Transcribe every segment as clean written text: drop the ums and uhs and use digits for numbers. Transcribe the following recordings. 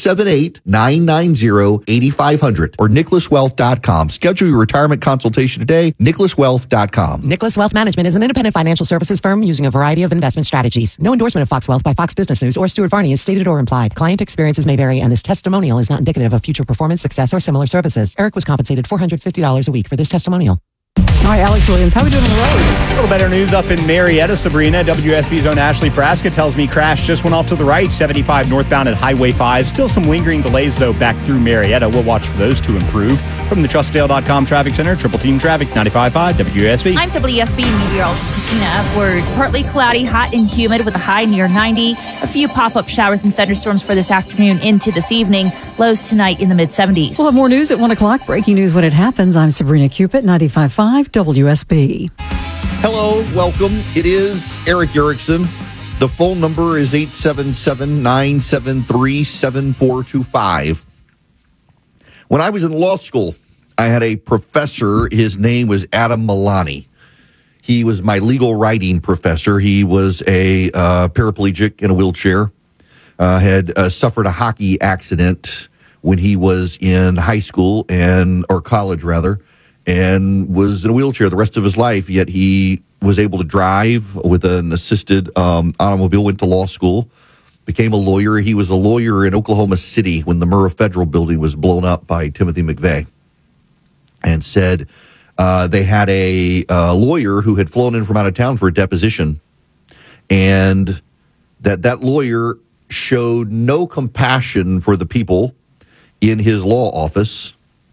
878-990-8500 or nicholaswealth.com. Schedule your retirement consultation today, nicholaswealth.com. Nicholas Wealth Management is an independent financial services firm using a variety of investment strategies. No endorsement of Fox Wealth by Fox Business News or Stuart Varney is stated or implied. Client experiences may vary, and this testimonial is not indicative of future performance, success, or similar services. Eric was compensated $450 a week for this testimonial. All right, Alex Williams, how are we doing on the roads? A little better news up in Marietta, Sabrina. WSB's own Ashley Frasca tells me crash just went off to the right, 75 northbound at Highway 5. Still some lingering delays, though, back through Marietta. We'll watch for those to improve. From the TrustDale.com Traffic Center, Triple Team Traffic, 95.5 WSB. I'm WSB meteorologist Christina Edwards. Partly cloudy, hot and humid with a high near 90. A few pop-up showers and thunderstorms for this afternoon into this evening. Lows tonight in the mid-70s. We'll have more news at 1 o'clock. Breaking news when it happens. I'm Sabrina Cupid, 95.5 WSB. Hello, welcome. It is Eric Erickson. The phone number is 877-973-7425. When I was in law school, I had a professor. His name was Adam Milani. He was my legal writing professor. He was a paraplegic in a wheelchair, had suffered a hockey accident when he was in high school or college rather, and was in a wheelchair the rest of his life, yet he was able to drive with an assisted automobile, went to law school, became a lawyer. He was a lawyer in Oklahoma City when the Murrah Federal Building was blown up by Timothy McVeigh, and said they had a lawyer who had flown in from out of town for a deposition, and that lawyer showed no compassion for the people in his law office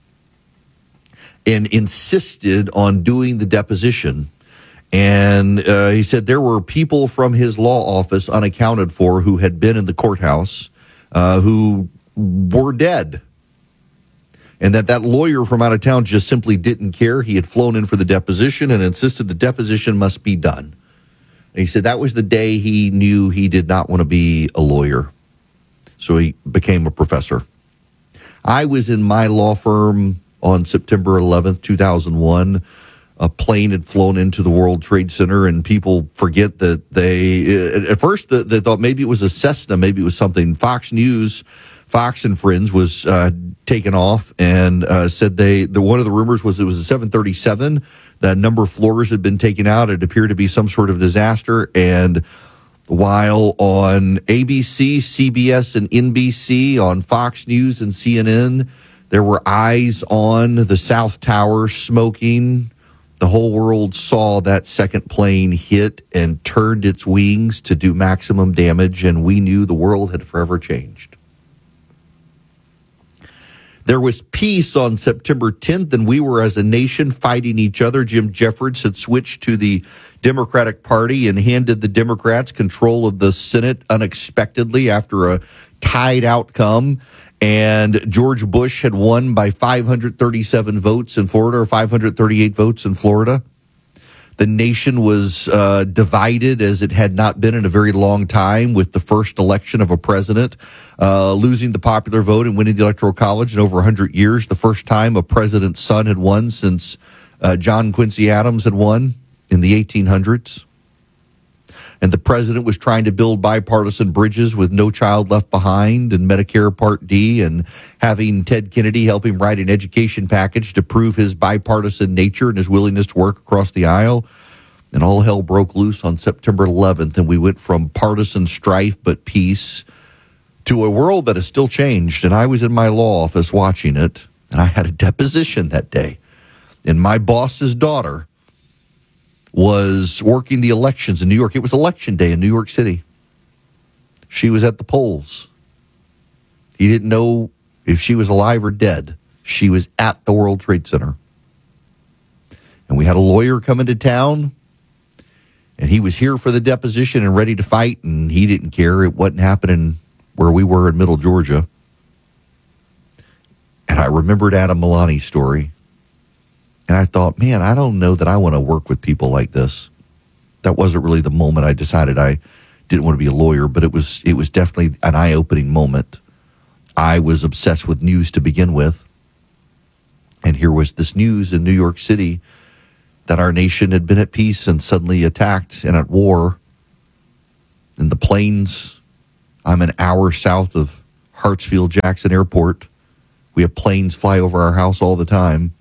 and insisted on doing the deposition. And he said there were people from his law office unaccounted for who had been in the courthouse who were dead. And that lawyer from out of town just simply didn't care. He had flown in for the deposition and insisted the deposition must be done. And he said that was the day he knew he did not want to be a lawyer. So he became a professor. I was in my law firm on September 11th, 2001. A plane had flown into the World Trade Center, and people forget that at first they thought maybe it was a Cessna, maybe it was something. Fox News, Fox and Friends was taken off, and said one of the rumors was it was a 737. The number of floors had been taken out. It appeared to be some sort of disaster. And while on ABC, CBS, and NBC, on Fox News and CNN, there were eyes on the South Tower smoking, the whole world saw that second plane hit and turned its wings to do maximum damage, and we knew the world had forever changed. There was peace on September 10th, and we were as a nation fighting each other. Jim Jeffords had switched to the Democratic Party and handed the Democrats control of the Senate unexpectedly after a tied outcome. And George Bush had won by 537 votes in Florida, or 538 votes in Florida. The nation was divided as it had not been in a very long time, with the first election of a president losing the popular vote and winning the Electoral College in over 100 years. The first time a president's son had won since John Quincy Adams had won in the 1800s. And the president was trying to build bipartisan bridges with No Child Left Behind and Medicare Part D, and having Ted Kennedy help him write an education package to prove his bipartisan nature and his willingness to work across the aisle. And all hell broke loose on September 11th, and we went from partisan strife but peace to a world that has still changed. And I was in my law office watching it, and I had a deposition that day. And my boss's daughter was working the elections in New York. It was election day in New York City. She was at the polls. He didn't know if she was alive or dead. She was at the World Trade Center. And we had a lawyer come into town, and he was here for the deposition and ready to fight, and he didn't care. It wasn't happening where we were in Middle Georgia. And I remembered Adam Milani's story. And I thought, man, I don't know that I want to work with people like this. That wasn't really the moment I decided I didn't want to be a lawyer, but it was definitely an eye-opening moment. I was obsessed with news to begin with. And here was this news in New York City that our nation had been at peace and suddenly attacked and at war. In the plains, I'm an hour south of Hartsfield-Jackson Airport. We have planes fly over our house all the time.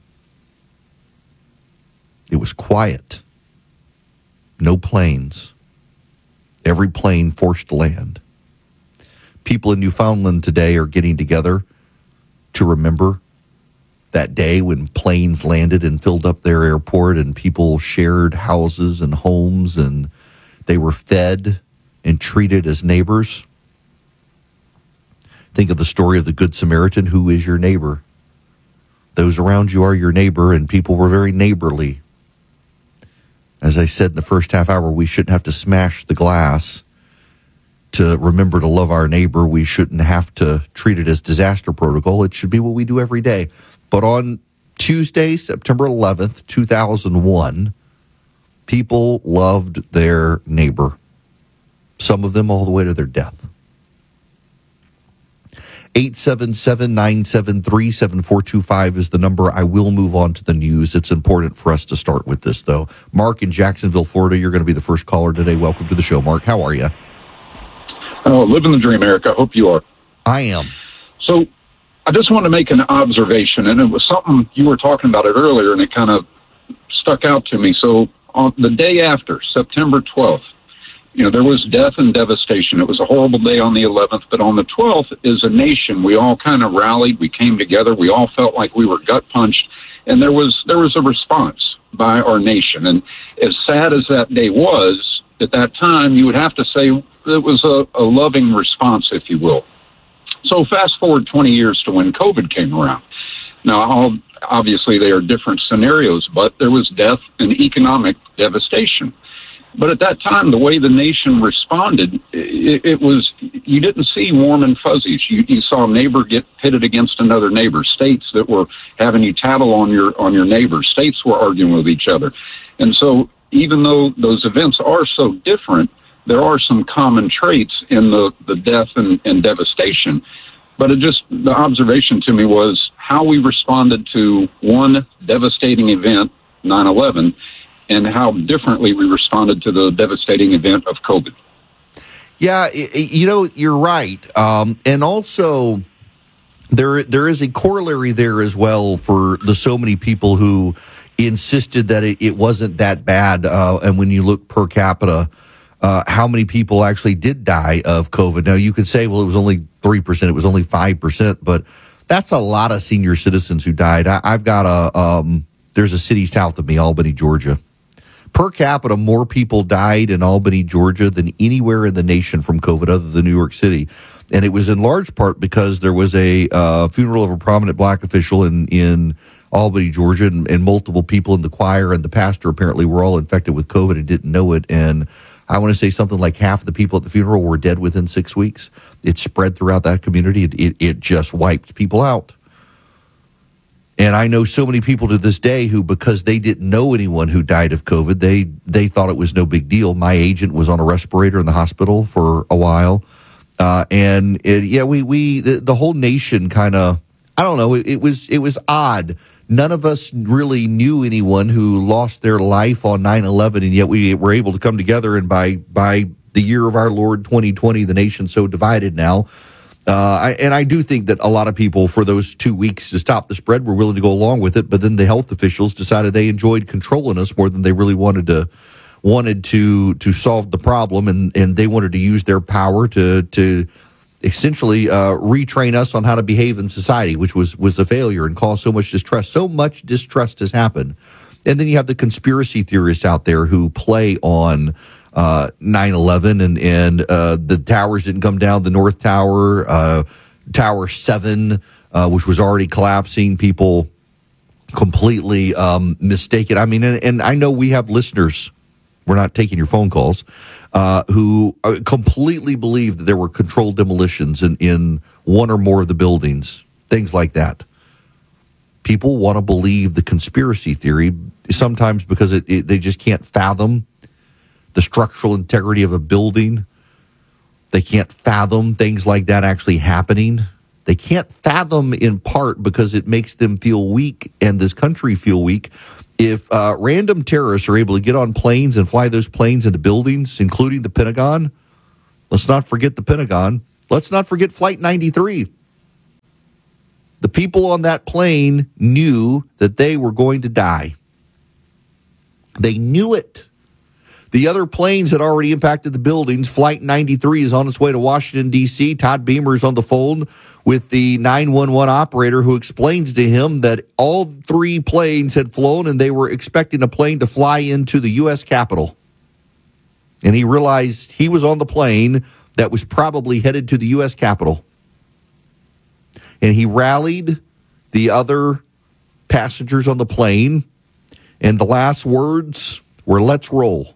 It was quiet. No planes. Every plane forced to land. People in Newfoundland today are getting together to remember that day when planes landed and filled up their airport and people shared houses and homes and they were fed and treated as neighbors. Think of the story of the Good Samaritan. Who is your neighbor? Those around you are your neighbor, and people were very neighborly. As I said in the first half hour, we shouldn't have to smash the glass to remember to love our neighbor. We shouldn't have to treat it as disaster protocol. It should be what we do every day. But on Tuesday, September 11th, 2001, people loved their neighbor. Some of them all the way to their death. 877-973-7425 is the number. I will move on to the news. It's important for us to start with this, though. Mark in Jacksonville, Florida, you're going to be the first caller today. Welcome to the show, Mark. How are you? Living the dream, Eric. I hope you are. I am. So I just want to make an observation, and it was something you were talking about it earlier, and it kind of stuck out to me. So on the day after, September 12th, there was death and devastation. It was a horrible day on the 11th, but on the 12th, as a nation, we all kind of rallied. We came together. We all felt like we were gut punched, and there was a response by our nation. And as sad as that day was, at that time, you would have to say it was a loving response, if you will. So fast forward 20 years to when COVID came around. Now, obviously, they are different scenarios, but there was death and economic devastation. But at that time, the way the nation responded, it was, you didn't see warm and fuzzies. You saw a neighbor get pitted against another neighbor. States that were having you tattle on your neighbor. States were arguing with each other. And so even though those events are so different, there are some common traits in the death and devastation. But the observation to me was how we responded to one devastating event, 9/11, and how differently we responded to the devastating event of COVID. Yeah, you're right. And also, there is a corollary there as well for the so many people who insisted that it wasn't that bad. And when you look per capita, how many people actually did die of COVID. Now, you could say, well, it was only 3%, it was only 5%, but that's a lot of senior citizens who died. I've got there's a city south of me, Albany, Georgia. Per capita, more people died in Albany, Georgia than anywhere in the nation from COVID other than New York City. And it was in large part because there was a funeral of a prominent black official in Albany, Georgia, and multiple people in the choir and the pastor apparently were all infected with COVID and didn't know it. And I want to say something like half of the people at the funeral were dead within 6 weeks. It spread throughout that community. It just wiped people out. And I know so many people to this day who, because they didn't know anyone who died of COVID, they thought it was no big deal. My agent was on a respirator in the hospital for a while. The whole nation kind of, I don't know, it was odd. None of us really knew anyone who lost their life on 9/11, and yet we were able to come together. And by the year of our Lord 2020, the nation's so divided now. I do think that a lot of people, for those 2 weeks to stop the spread, were willing to go along with it. But then the health officials decided they enjoyed controlling us more than they really wanted to solve the problem, and they wanted to use their power to essentially retrain us on how to behave in society, which was a failure and caused so much distrust. So much distrust has happened. And then you have the conspiracy theorists out there who play on 9/11 and the towers didn't come down. The North Tower, Tower 7, which was already collapsing. People completely mistaken. I mean, and I know we have listeners. We're not taking your phone calls, who completely believe that there were controlled demolitions in one or more of the buildings, things like that. People want to believe the conspiracy theory sometimes because they just can't fathom the structural integrity of a building. They can't fathom things like that actually happening. They can't fathom in part because it makes them feel weak and this country feel weak. If random terrorists are able to get on planes and fly those planes into buildings, including the Pentagon, let's not forget the Pentagon, Let's not forget Flight 93. The people on that plane knew that they were going to die. They knew it. The other planes had already impacted the buildings. Flight 93 is on its way to Washington, D.C. Todd Beamer is on the phone with the 911 operator who explains to him that all three planes had flown and they were expecting a plane to fly into the U.S. Capitol. And he realized he was on the plane that was probably headed to the U.S. Capitol. And he rallied the other passengers on the plane, and the last words were, "Let's roll."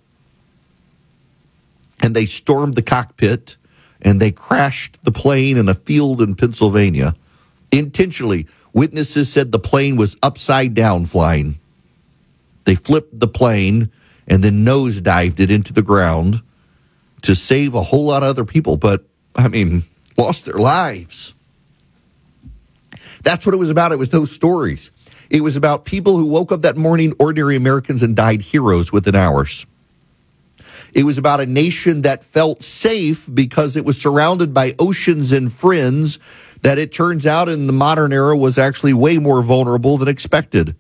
And they stormed the cockpit, and they crashed the plane in a field in Pennsylvania. Intentionally, witnesses said the plane was upside down flying. They flipped the plane and then nosedived it into the ground to save a whole lot of other people, but, lost their lives. That's what it was about. It was those stories. It was about people who woke up that morning, ordinary Americans, and died heroes within hours. It was about a nation that felt safe because it was surrounded by oceans and friends that it turns out in the modern era was actually way more vulnerable than expected.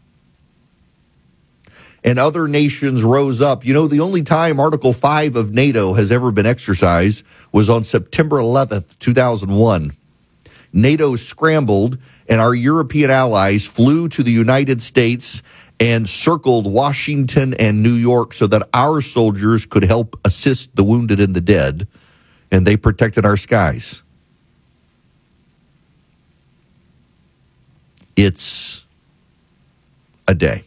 And other nations rose up. The only time Article 5 of NATO has ever been exercised was on September 11th, 2001. NATO scrambled, and our European allies flew to the United States and circled Washington and New York so that our soldiers could help assist the wounded and the dead, and they protected our skies. It's a day.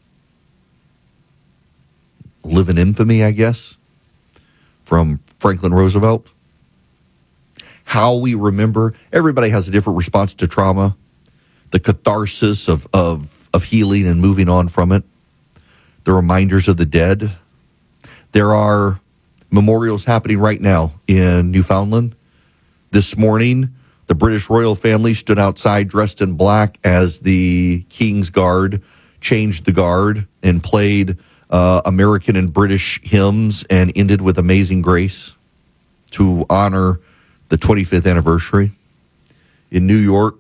Live in infamy, I guess, from Franklin Roosevelt. How we remember, everybody has a different response to trauma, the catharsis of healing and moving on from it, the reminders of the dead. There are memorials happening right now in Newfoundland. This morning, the British royal family stood outside dressed in black as the King's Guard changed the guard and played American and British hymns and ended with Amazing Grace to honor the 25th anniversary. In New York,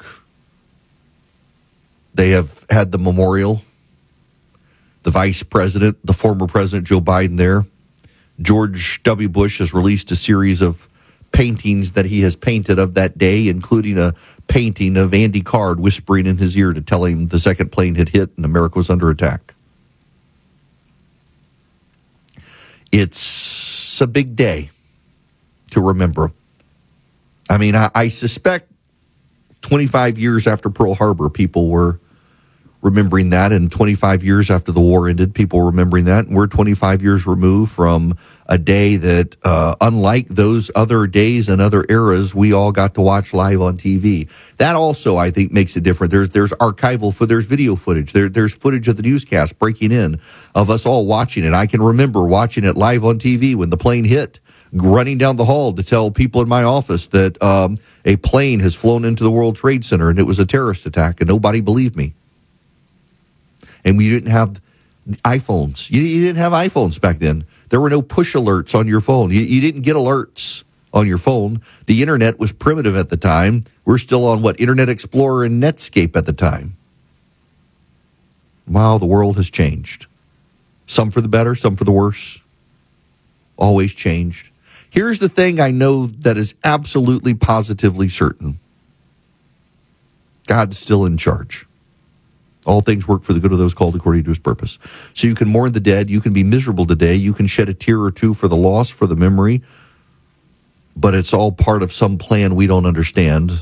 they have had the memorial. The vice president, the former president Joe Biden there. George W. Bush has released a series of paintings that he has painted of that day, including a painting of Andy Card whispering in his ear to tell him the second plane had hit and America was under attack. It's a big day to remember. I suspect 25 years after Pearl Harbor, people were remembering that, and 25 years after the war ended, people were remembering that, and we're 25 years removed from a day that, unlike those other days and other eras, we all got to watch live on TV. That also, I think, makes it different. There's archival, there's video footage, there's footage of the newscast breaking in, of us all watching it. I can remember watching it live on TV when the plane hit, running down the hall to tell people in my office that a plane has flown into the World Trade Center and it was a terrorist attack, and nobody believed me. And we didn't have iPhones. You didn't have iPhones back then. There were no push alerts on your phone. You didn't get alerts on your phone. The internet was primitive at the time. We're still on Internet Explorer and Netscape at the time. Wow, the world has changed. Some for the better, some for the worse. Always changed. Here's the thing I know that is absolutely positively certain. God's still in charge. All things work for the good of those called according to his purpose. So you can mourn the dead. You can be miserable today. You can shed a tear or two for the loss, for the memory. But it's all part of some plan we don't understand.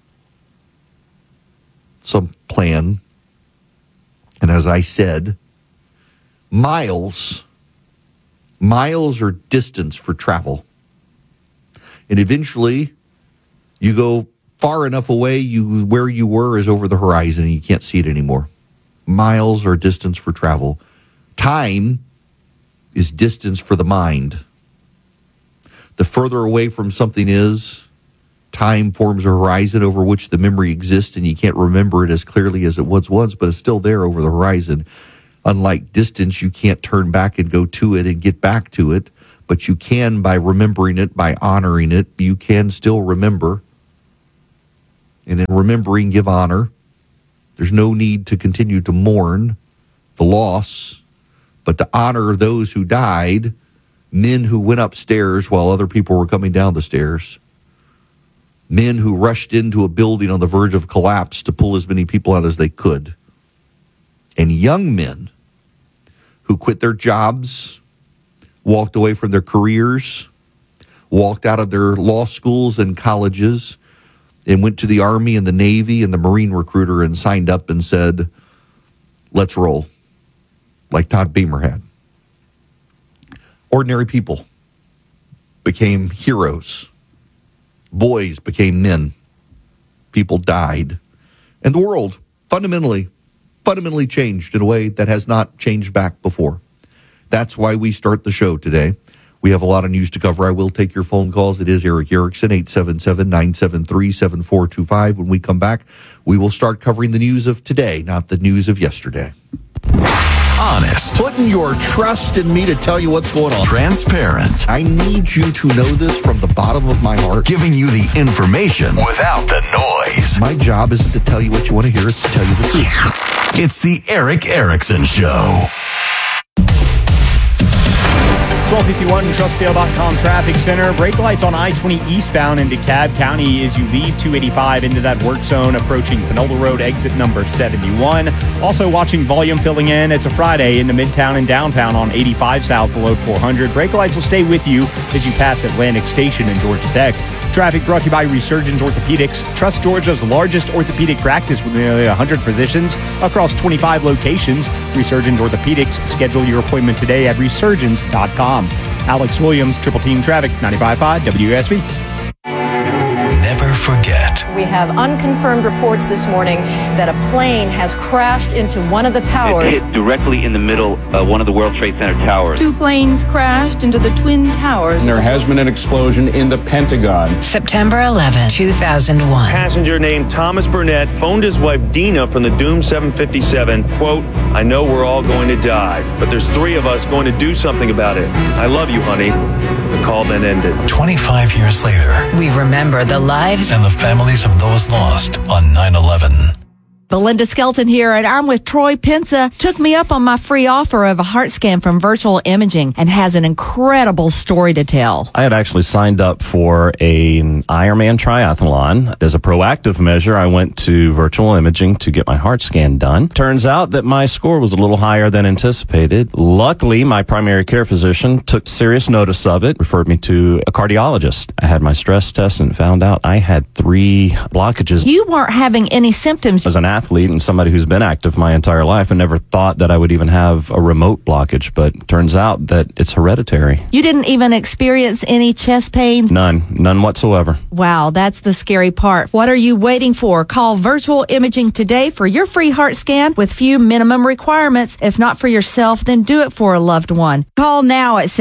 Some plan. And as I said, miles are distance for travel. And eventually, you go far enough away, where you were is over the horizon and you can't see it anymore. Miles are distance for travel. Time is distance for the mind. The further away from something is, time forms a horizon over which the memory exists, and you can't remember it as clearly as it once was, but it's still there over the horizon. Unlike distance, you can't turn back and go to it and get back to it. but you can, by remembering it, by honoring it, you can still remember. And in remembering, give honor. There's no need to continue to mourn the loss, but to honor those who died, men who went upstairs while other people were coming down the stairs, men who rushed into a building on the verge of collapse to pull as many people out as they could, and young men who quit their jobs, walked away from their careers, walked out of their law schools and colleges, and went to the Army and the Navy and the Marine recruiter and signed up and said, let's roll, like Todd Beamer had. Ordinary people became heroes. Boys became men. People died. And the world fundamentally changed in a way that has not changed back before. That's why we start the show today. We have a lot of news to cover. I will take your phone calls. It is Eric Erickson, 877-973-7425. When we come back, we will start covering the news of today, not the news of yesterday. Honest. Putting your trust in me to tell you what's going on. Transparent. I need you to know this from the bottom of my heart. Giving you the information without the noise. My job isn't to tell you what you want to hear, it's to tell you the truth. It's the Eric Erickson Show. 1251 Trustdale.com Traffic Center. Brake lights on I-20 eastbound into DeKalb County as you leave 285 into that work zone approaching Finola Road, exit number 71. Also watching volume filling in. It's a Friday into Midtown and downtown on 85 south below 400. Brake lights will stay with you as you pass Atlantic Station in Georgia Tech. Traffic brought to you by Resurgence Orthopedics. Trust Georgia's largest orthopedic practice with nearly 100 physicians across 25 locations. Resurgence Orthopedics. Schedule your appointment today at resurgence.com. Alex Williams, Triple Team Traffic, 95.5 WSB. Never forget. We have unconfirmed reports this morning that a plane has crashed into one of the towers. It hit directly in the middle of one of the World Trade Center towers. 2 planes crashed into the Twin Towers. There has been an explosion in the Pentagon. September 11, 2001. Passenger named Thomas Burnett phoned his wife Dina from the Doom 757, quote, I know we're all going to die, but there's 3 of us going to do something about it. I love you, honey. The call then ended. 25 years later, We remember the lives and the families of those lost on 9/11. Belinda Skelton here, and I'm with Troy Pensa. Took me up on my free offer of a heart scan from Virtual Imaging and has an incredible story to tell. I had actually signed up for an Ironman triathlon. As a proactive measure, I went to Virtual Imaging to get my heart scan done. Turns out that my score was a little higher than anticipated. Luckily, my primary care physician took serious notice of it, referred me to a cardiologist. I had my stress test and found out I had 3 blockages. You weren't having any symptoms. As an athlete and somebody who's been active my entire life, I never thought that I would even have a remote blockage, but turns out that it's hereditary. You didn't even experience any chest pains? None whatsoever. Wow, that's the scary part. What are you waiting for? Call Virtual Imaging today for your free heart scan with few minimum requirements. If not for yourself, then do it for a loved one. Call now at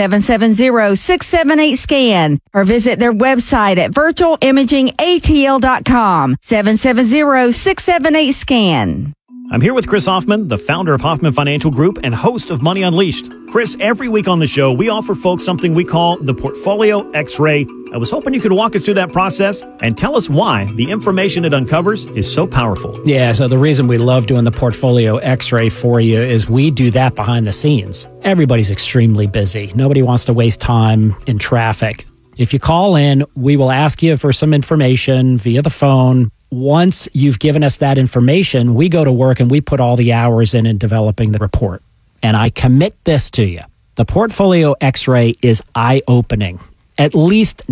770-678-SCAN or visit their website at virtualimagingatl.com. 770-678-SCAN. I'm here with Chris Hoffman, the founder of Hoffman Financial Group and host of Money Unleashed. Chris, every week on the show, we offer folks something we call the Portfolio X-Ray. I was hoping you could walk us through that process and tell us why the information it uncovers is so powerful. Yeah, so the reason we love doing the Portfolio X-Ray for you is we do that behind the scenes. Everybody's extremely busy. Nobody wants to waste time in traffic. If you call in, we will ask you for some information via the phone. Once you've given us that information, we go to work and we put all the hours in developing the report. And I commit this to you. The Portfolio X-Ray is eye-opening. At least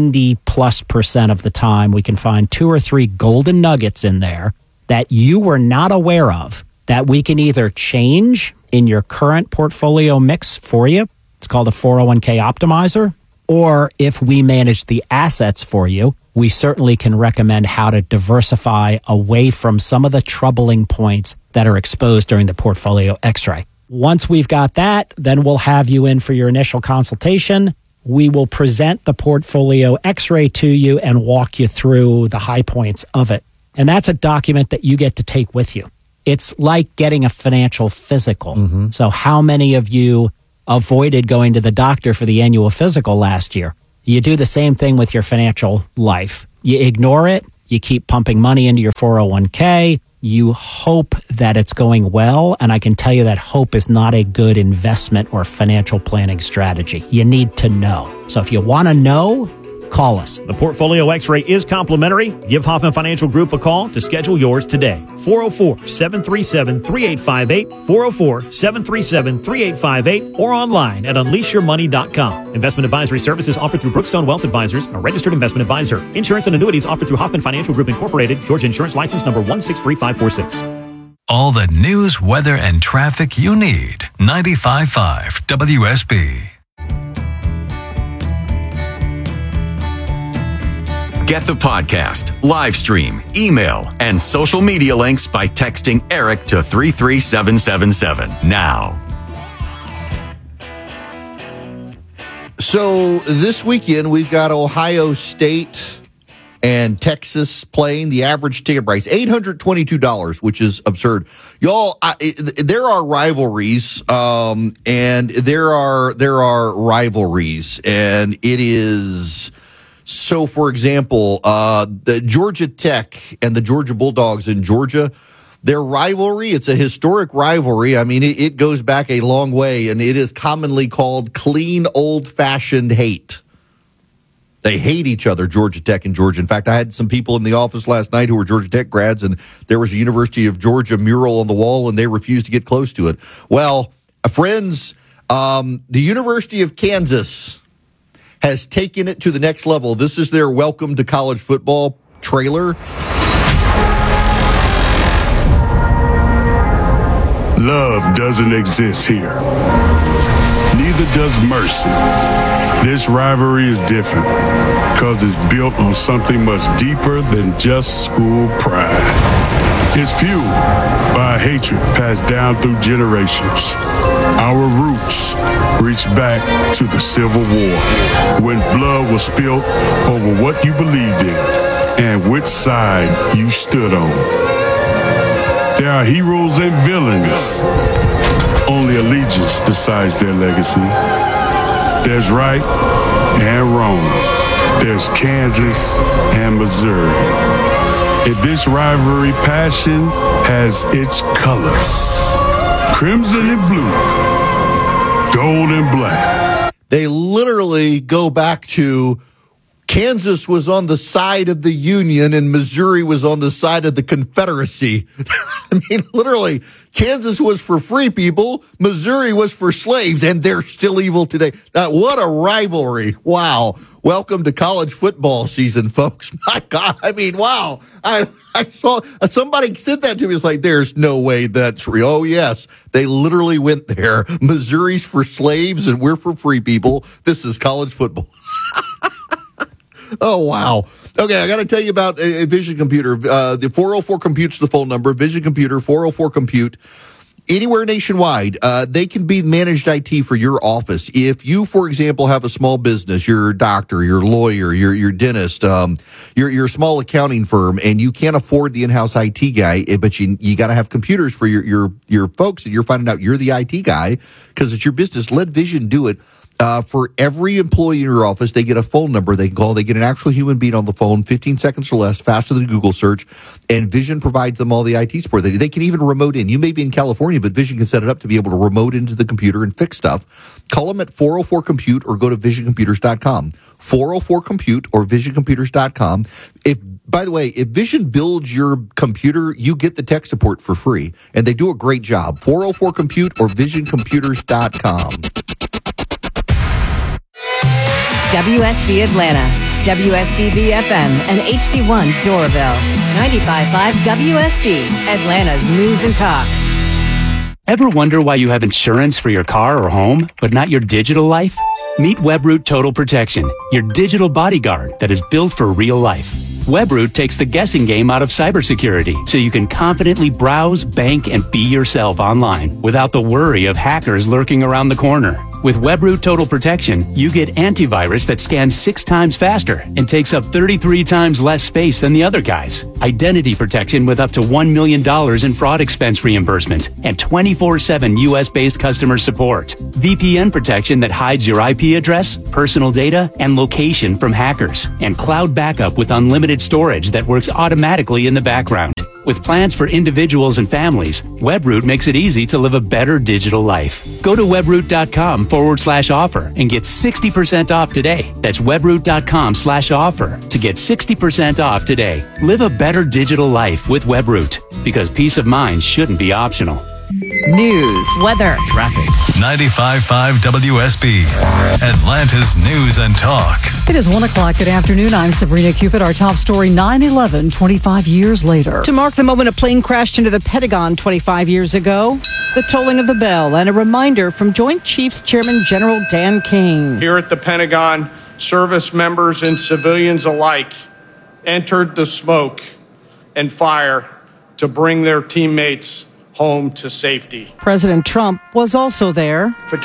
90+% of the time, we can find 2 or 3 golden nuggets in there that you were not aware of that we can either change in your current portfolio mix for you. It's called a 401k optimizer. Or if we manage the assets for you, we certainly can recommend how to diversify away from some of the troubling points that are exposed during the Portfolio X-Ray. Once we've got that, then we'll have you in for your initial consultation. We will present the Portfolio X-Ray to you and walk you through the high points of it. And that's a document that you get to take with you. It's like getting a financial physical. So how many of you avoided going to the doctor for the annual physical last year. You do the same thing with your financial life. You ignore it. You keep pumping money into your 401k. You hope that it's going well. And I can tell you that hope is not a good investment or financial planning strategy. You need to know. So if you want to know, call us. The Portfolio X-Ray is complimentary. Give Hoffman Financial Group a call to schedule yours today. 404-737-3858, 404-737-3858, or online at unleashyourmoney.com. Investment advisory services offered through Brookstone Wealth Advisors, a registered investment advisor. Insurance and annuities offered through Hoffman Financial Group Incorporated, Georgia Insurance License number 163546. All the news, weather, and traffic you need. 95.5 WSB. Get the podcast, live stream, email, and social media links by texting Eric to 33777 now. So this weekend, we've got Ohio State and Texas playing. The average ticket price, $822, which is absurd. Y'all, there are rivalries, and there are rivalries, and it is... So, for example, the Georgia Tech and the Georgia Bulldogs in Georgia, their rivalry, it's a historic rivalry. I mean, it goes back a long way, and it is commonly called clean, old-fashioned hate. They hate each other, Georgia Tech and Georgia. In fact, I had some people in the office last night who were Georgia Tech grads, and there was a University of Georgia mural on the wall, and they refused to get close to it. Well, friends, the University of Kansas has taken it to the next level. This is their welcome to college football trailer. Love doesn't exist here. Neither does mercy. This rivalry is different because it's built on something much deeper than just school pride. It's fueled by a hatred passed down through generations. Our roots reach back to the Civil War, when blood was spilled over what you believed in and which side you stood on. There are heroes and villains. Only allegiance decides their legacy. There's right and wrong. There's Kansas and Missouri. And this rivalry passion has its colors. Crimson and blue, gold and black. They literally go back to Kansas was on the side of the Union and Missouri was on the side of the Confederacy. I mean, literally, Kansas was for free people, Missouri was for slaves, and they're still evil today. What a rivalry. Wow. Welcome to college football season, folks. My God. I mean, wow. I saw somebody said that to me. It's like, there's no way that's real. Oh, yes. They literally went there. Missouri's for slaves and we're for free people. This is college football. Oh, wow. Okay, I got to tell you about a Vision Computer. The 404 Compute's the phone number. Vision Computer, 404 Compute. Anywhere nationwide, they can be managed IT for your office. If you, for example, have a small business, you're a doctor, you're a lawyer, you're a dentist, you're a small accounting firm, and you can't afford the in-house IT guy, but you got to have computers for your folks, and you're finding out you're the IT guy because it's your business. Let Vision do it. For every employee in your office, they get a phone number they can call. They get an actual human being on the phone, 15 seconds or less, faster than Google search, and Vision provides them all the IT support. They can even remote in. You may be in California, but Vision can set it up to be able to remote into the computer and fix stuff. Call them at 404-COMPUTE or go to visioncomputers.com. 404-COMPUTE or visioncomputers.com. By the way, if Vision builds your computer, you get the tech support for free, and they do a great job. 404-COMPUTE or visioncomputers.com. WSB Atlanta, WSBB FM, and HD1 Doraville. 95.5 WSB, Atlanta's News and Talk. Ever wonder why you have insurance for your car or home, but not your digital life? Meet WebRoot Total Protection, your digital bodyguard that is built for real life. WebRoot takes the guessing game out of cybersecurity so you can confidently browse, bank, and be yourself online without the worry of hackers lurking around the corner. With WebRoot Total Protection, you get antivirus that scans 6 times faster and takes up 33 times less space than the other guys. Identity protection with up to $1 million in fraud expense reimbursement and 24/7 U.S.-based customer support. VPN protection that hides your IP address, personal data, and location from hackers. And cloud backup with unlimited storage that works automatically in the background. With plans for individuals and families, WebRoot makes it easy to live a better digital life. Go to webroot.com/offer and get 60% off today. That's webroot.com/offer to get 60% off today. Live a better digital life with WebRoot, because peace of mind shouldn't be optional. News, weather, traffic. 95.5 WSB, Atlanta's News and Talk. It is 1 o'clock. Good afternoon. I'm Sabrina Cupid. Our top story, 9/11, 25 years later. To mark the moment a plane crashed into the Pentagon 25 years ago, the tolling of the bell and a reminder from Joint Chiefs Chairman General Dan King. Here at the Pentagon, service members and civilians alike entered the smoke and fire to bring their teammates home to safety. President Trump was also there. For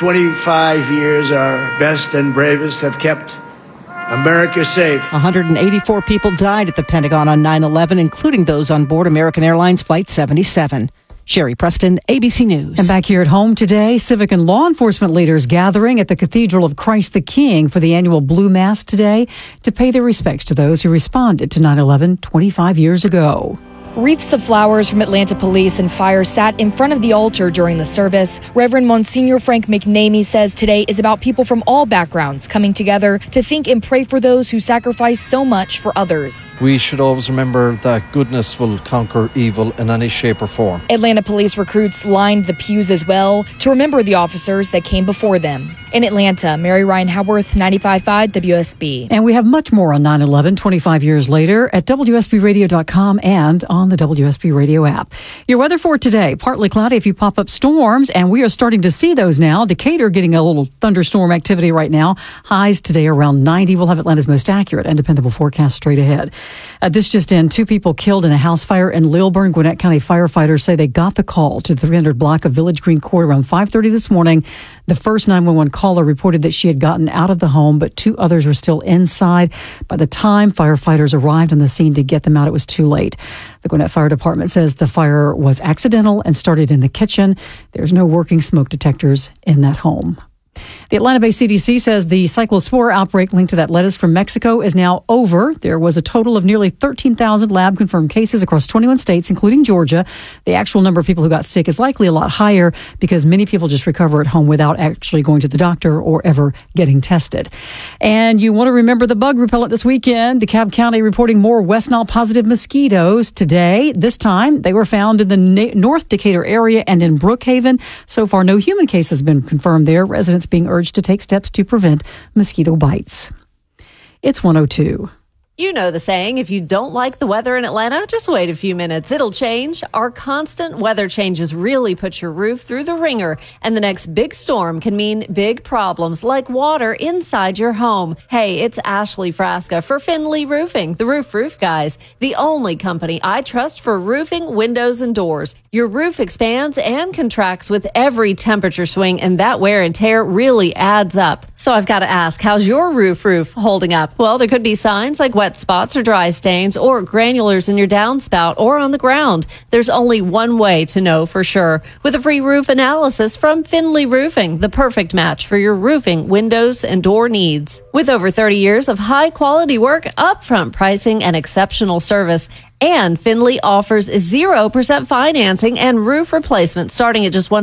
25 years, our best and bravest have kept America safe. 184 people died at the Pentagon on 9/11, including those on board American Airlines Flight 77. Sherry Preston, ABC News. And back here at home today, civic and law enforcement leaders gathering at the Cathedral of Christ the King for the annual Blue Mass today to pay their respects to those who responded to 9/11 25 years ago. Wreaths of flowers from Atlanta police and fire sat in front of the altar during the service. Reverend Monsignor Frank McNamee says today is about people from all backgrounds coming together to think and pray for those who sacrifice so much for others. We should always remember that goodness will conquer evil in any shape or form. Atlanta police recruits lined the pews as well to remember the officers that came before them. In Atlanta, Mary Ryan Howarth, 95.5 WSB. And we have much more on 9/11 25 years later at WSBradio.com and on the WSB Radio app. Your weather for today, partly cloudy, a few pop-up storms, and we are starting to see those now. Decatur getting a little thunderstorm activity right now. Highs today around 90. We'll have Atlanta's most accurate and dependable forecast straight ahead. This just in, 2 people killed in a house fire in Lilburn. Gwinnett County firefighters say they got the call to the 300 block of Village Green Court around 5:30 this morning. The first 911 caller reported that she had gotten out of the home, but 2 others were still inside. By the time firefighters arrived on the scene to get them out, it was too late. The Gwinnett Fire Department says the fire was accidental and started in the kitchen. There's no working smoke detectors in that home. The Atlanta-based CDC says the cyclospora outbreak linked to that lettuce from Mexico is now over. There was a total of nearly 13,000 lab-confirmed cases across 21 states, including Georgia. The actual number of people who got sick is likely a lot higher because many people just recover at home without actually going to the doctor or ever getting tested. And you want to remember the bug repellent this weekend. DeKalb County reporting more West Nile positive mosquitoes today. This time, they were found in the North Decatur area and in Brookhaven. So far, no human case has been confirmed there. Residents being urged to take steps to prevent mosquito bites. It's 102. You know the saying, if you don't like the weather in Atlanta, just wait a few minutes. It'll change. Our constant weather changes really put your roof through the ringer, and the next big storm can mean big problems like water inside your home. Hey, it's Ashley Frasca for Finley Roofing, the Roof guys, the only company I trust for roofing, windows, and doors. Your roof expands and contracts with every temperature swing, and that wear and tear really adds up. So I've got to ask, how's your roof holding up? Well, there could be signs like wet spots or dry stains or granulars in your downspout or on the ground. There's only one way to know for sure. With a free roof analysis from Finley Roofing, the perfect match for your roofing, windows, and door needs. With over 30 years of high quality work, upfront pricing, and exceptional service, and Finley offers 0% financing and roof replacement starting at just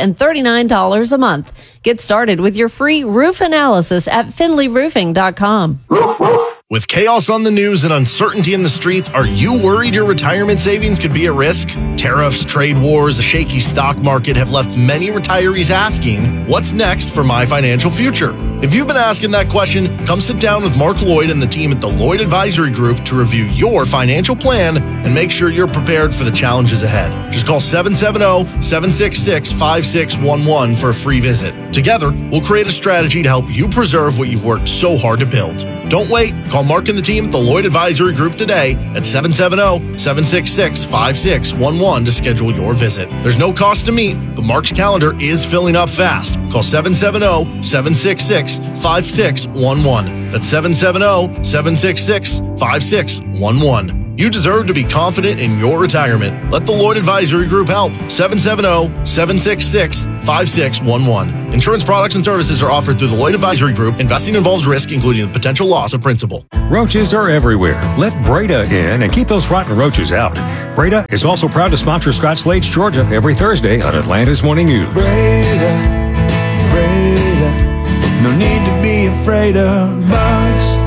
$139 a month. Get started with your free roof analysis at finleyroofing.com. With chaos on the news and uncertainty in the streets, are you worried your retirement savings could be at risk? Tariffs, trade wars, a shaky stock market have left many retirees asking, what's next for my financial future? If you've been asking that question, come sit down with Mark Lloyd and the team at the Lloyd Advisory Group to review your financial plan and make sure you're prepared for the challenges ahead. Just call 770-766-5611 for a free visit. Together, we'll create a strategy to help you preserve what you've worked so hard to build. Don't wait. Call Mark and the team at the Lloyd Advisory Group today at 770-766-5611 to schedule your visit. There's no cost to meet, but Mark's calendar is filling up fast. Call 770-766-5611. That's 770-766-5611. You deserve to be confident in your retirement. Let the Lloyd Advisory Group help. 770-766-5611. Insurance products and services are offered through the Lloyd Advisory Group. Investing involves risk, including the potential loss of principal. Roaches are everywhere. Let Breda in and keep those rotten roaches out. Breda is also proud to sponsor Scotch Lakes, Georgia, every Thursday on Atlanta's Morning News. Breda, no need to be afraid of bugs.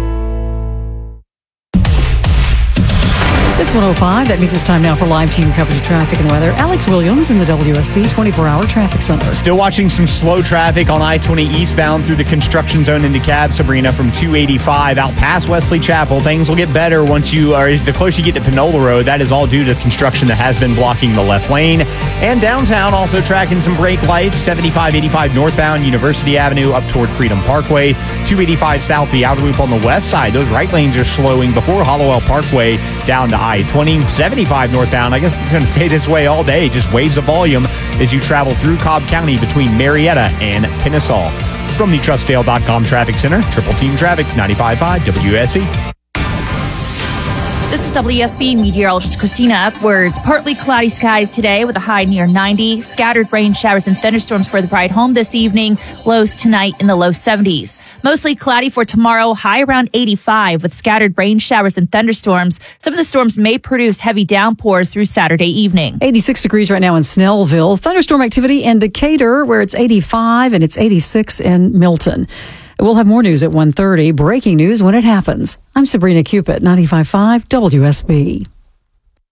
It's 1:05. That means it's time now for live team coverage of traffic and weather. Alex Williams in the WSB 24-hour traffic center. Still watching some slow traffic on I-20 eastbound through the construction zone into Cab Sabrina from 285 out past Wesley Chapel. Things will get better once the closer you get to Panola Road. That is all due to construction that has been blocking the left lane. And downtown also tracking some brake lights. 75-85 northbound University Avenue up toward Freedom Parkway. 285 south, the outer loop on the west side. Those right lanes are slowing before Hollowell Parkway down to I-20. 75 northbound. I guess it's going to stay this way all day. Just waves of volume as you travel through Cobb County between Marietta and Kennesaw. From the TrustDale.com Traffic Center, Triple Team Traffic, 95.5 WSB. This is WSB meteorologist Christina Upwards. Partly cloudy skies today with a high near 90. Scattered rain showers and thunderstorms for the ride home this evening. Lows tonight in the low 70s. Mostly cloudy for tomorrow, high around 85 with scattered rain showers and thunderstorms. Some of the storms may produce heavy downpours through Saturday evening. 86 degrees right now in Snellville. Thunderstorm activity in Decatur where it's 85 and it's 86 in Milton. We'll have more news at 1:30. Breaking news when it happens. I'm Sabrina Cupid, 95.5 WSB.